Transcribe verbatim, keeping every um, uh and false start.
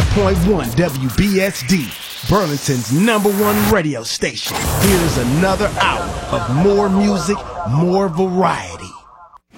point one W B S D, Burlington's number one radio station. Here's another hour of more music, more variety.